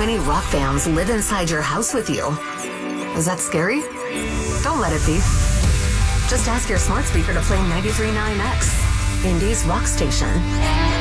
many rock bands live inside your house with you. Is that scary? Don't let it be. Just ask your smart speaker to play 93.9X, Indie's rock station.